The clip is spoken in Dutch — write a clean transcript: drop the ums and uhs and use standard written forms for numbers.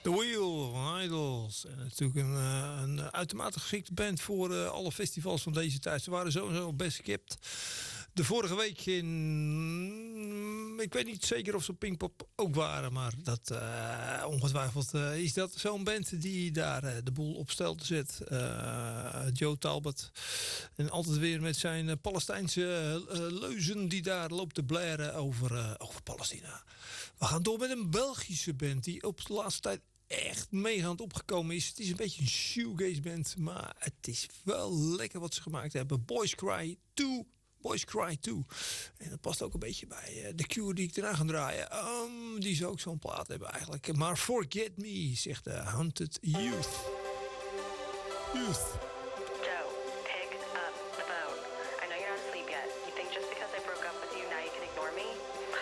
The Wheel, Idols. En natuurlijk een uitermate geschikte band voor alle festivals van deze tijd. Ze waren sowieso best gekipt. De vorige week ik weet niet zeker of ze op Pinkpop ook waren. Maar dat ongetwijfeld is dat zo'n band die daar de boel op stel zet. Joe Talbot. En altijd weer met zijn Palestijnse leuzen die daar loopt te blaren over Palestina. We gaan door met een Belgische band die op de laatste tijd echt mega aan het opgekomen is. Het is een beetje een shoegaze band, maar het is wel lekker wat ze gemaakt hebben. Boys Cry 2. En dat past ook een beetje bij de cue die ik eraan ga draaien. Die zou ook zo'n plaat hebben eigenlijk. Maar Forget Me, zegt de Haunted Youth.